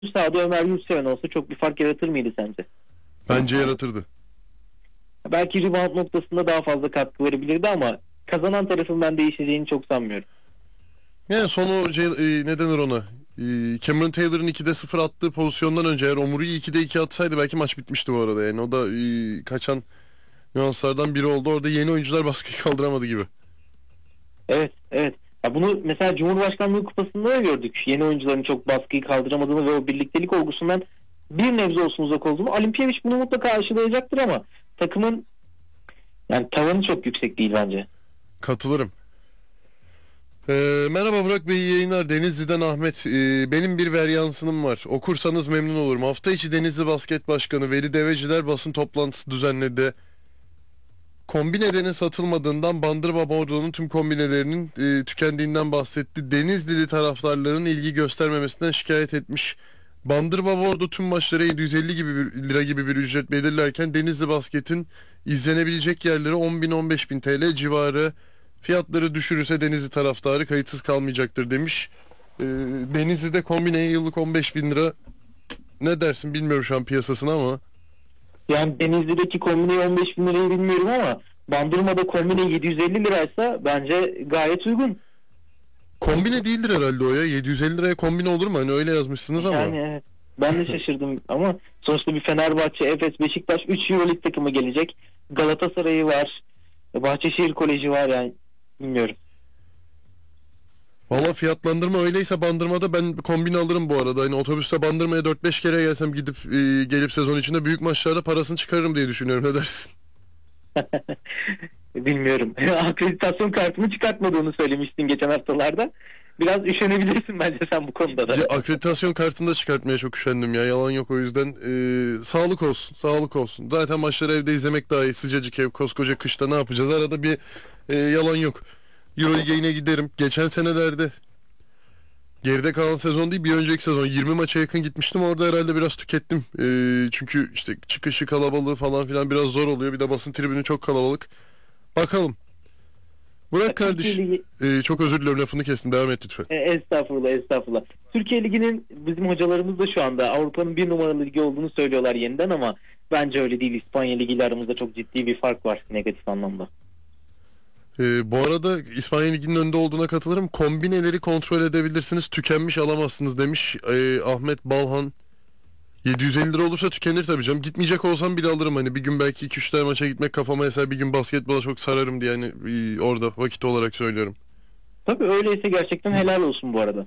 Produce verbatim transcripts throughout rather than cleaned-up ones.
sahada Ömer Yurtseven olsa çok bir fark yaratır mıydı sence? Bence yaratırdı. Belki rebound noktasında daha fazla katkı verebilirdi ama kazanan tarafın ben değişeceğini çok sanmıyorum. Yani son o şey, e, ne denir ona? E, Cameron Taylor'ın ikide sıfır attığı pozisyondan önce eğer Omuri'yi ikide iki atsaydı belki maç bitmişti bu arada. Yani o da e, kaçan nüanslardan biri oldu. Orada yeni oyuncular baskıyı kaldıramadı gibi. Evet, evet. Ya bunu mesela Cumhurbaşkanlığı Kupası'nda da gördük. Yeni oyuncuların çok baskıyı kaldıramadığını ve o birliktelik olgusundan bir nebze olsun uzak olduğunu. Olimpiyevic bunu mutlaka aşılayacaktır ama takımın yani tavanı çok yüksek değil bence. Katılırım. Ee, merhaba Burak Bey, iyi yayınlar. Denizli'den Ahmet. Ee, benim bir varyansınım var. Okursanız memnun olurum. Hafta içi Denizli Basket Başkanı Veli Deveciler basın toplantısı düzenledi. Kombinedenin satılmadığından, Bandırma Bordo'nun tüm kombinelerinin e, tükendiğinden bahsetti. Denizlili taraftarların ilgi göstermemesinden şikayet etmiş. Bandırma Bordo tüm maçlara yedi yüz elli gibi bir, lira gibi bir ücret belirlerken Denizli Basket'in izlenebilecek yerleri on bin on beş bin T L civarı. Fiyatları düşürürse Denizli taraftarı kayıtsız kalmayacaktır demiş. E, Denizli'de kombineye yıllık on beş bin lira. Ne dersin bilmiyorum şu an piyasasına ama. Yani Denizli'deki kombine on beş bin lirayı bilmiyorum ama Bandırma'da kombine yedi yüz elli liraysa bence gayet uygun. Kombine değildir herhalde o ya. yedi yüz elli liraya kombine olur mu? Hani öyle yazmışsınız ama. Yani evet. Ben de şaşırdım ama sonuçta bir Fenerbahçe, Efes, Beşiktaş üç Euroleague takımı gelecek. Galatasaray'ı var. Bahçeşehir Koleji var yani. Bilmiyorum. Valla fiyatlandırma öyleyse Bandırma'da ben kombine alırım bu arada. Hani otobüste Bandırma'ya dört beş kere gelsem gidip e, gelip sezon içinde büyük maçlarda parasını çıkarırım diye düşünüyorum. Ne dersin? Bilmiyorum. Akreditasyon kartını çıkartmadığını söylemiştin geçen haftalarda. Biraz üşenebilirsin bence sen bu konuda da. Ya, akreditasyon kartını da çıkartmaya çok üşendim ya. Yalan yok o yüzden. E, sağlık olsun. Sağlık olsun. Zaten maçları evde izlemek daha iyi. Sıcacık ev, koskoca kışta ne yapacağız? Arada bir e, yalan yok. Euroleague'e yine giderim. Geçen senelerde geride kalan sezon değil bir önceki sezon yirmi maça yakın gitmiştim. Orada herhalde biraz tükettim. Ee, çünkü işte çıkışı kalabalığı falan filan biraz zor oluyor. Bir de basın tribünü çok kalabalık. Bakalım. Burak kardeş, Ligi... e, çok özür dilerim lafını kestim. Devam et lütfen. E, estağfurullah estağfurullah. Türkiye Ligi'nin bizim hocalarımız da şu anda Avrupa'nın bir numaralı ligi olduğunu söylüyorlar yeniden ama bence öyle değil. İspanya Ligi ile aramızda çok ciddi bir fark var negatif anlamda. Ee, bu arada İspanya Ligi'nin önünde olduğuna katılırım. Kombineleri kontrol edebilirsiniz. Tükenmiş alamazsınız demiş ee, Ahmet Balhan. yedi yüz elli lira olursa tükenir tabii canım. Gitmeyecek olsam bile alırım. Hani bir gün belki iki üç tane maça gitmek kafama eser. Bir gün basketbola çok sararım diye hani ee, orada vakit olarak söylüyorum. Tabii öyleyse gerçekten helal olsun bu arada.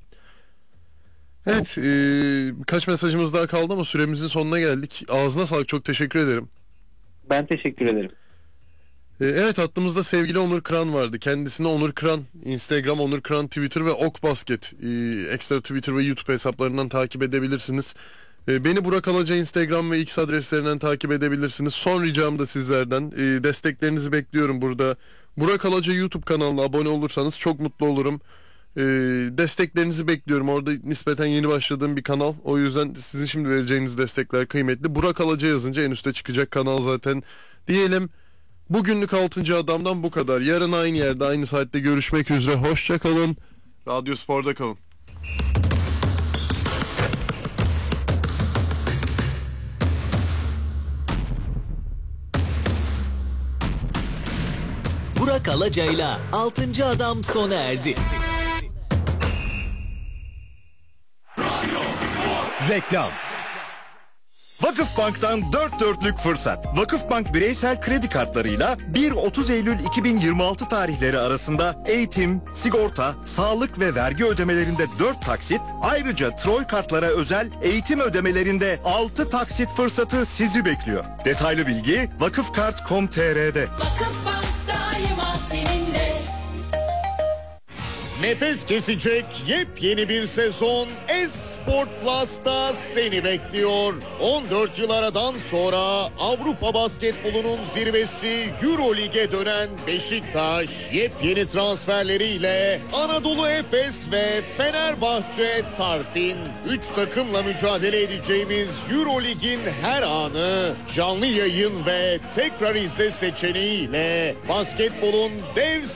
Evet, ee, birkaç mesajımız daha kaldı ama süremizin sonuna geldik. Ağzına sağlık, çok teşekkür ederim. Ben teşekkür ederim. Ee, evet, hattımızda sevgili Onur Kıran vardı. Kendisine Onur Kıran, Instagram Onur Kıran, Twitter ve Ok Basket ee, ekstra Twitter ve YouTube hesaplarından takip edebilirsiniz. Ee, beni Burak Alaca Instagram ve X adreslerinden takip edebilirsiniz. Son ricam da sizlerden ee, desteklerinizi bekliyorum burada. Burak Alaca YouTube kanalına abone olursanız çok mutlu olurum. Ee, desteklerinizi bekliyorum. Orada nispeten yeni başladığım bir kanal. O yüzden sizin şimdi vereceğiniz destekler kıymetli. Burak Alaca yazınca en üstte çıkacak kanal zaten. Diyelim bugünlük altıncı Adam'dan bu kadar. Yarın aynı yerde aynı saatte görüşmek üzere. Hoşça kalın. Radyo Spor'da kalın. Burak Alaca'yla altıncı Adam sona erdi. Reklam. Vakıfbank'tan dört dörtlük fırsat. Vakıfbank bireysel kredi kartlarıyla bir otuz Eylül iki bin yirmi altı tarihleri arasında eğitim, sigorta, sağlık ve vergi ödemelerinde dört taksit, ayrıca Troy kartlara özel eğitim ödemelerinde altı taksit fırsatı sizi bekliyor. Detaylı bilgi vakıfkart nokta com nokta tr'de. Vakıfbank daima seninle. Nefes kesecek yepyeni bir sezon Esport Plus'ta seni bekliyor. on dört yıl aradan sonra Avrupa basketbolunun zirvesi Euroleague'e dönen Beşiktaş yepyeni transferleriyle Anadolu Efes ve Fenerbahçe Tarfin üç takımla mücadele edeceğimiz Euroleague'in her anı canlı yayın ve tekrar izle seçeneğiyle basketbolun dev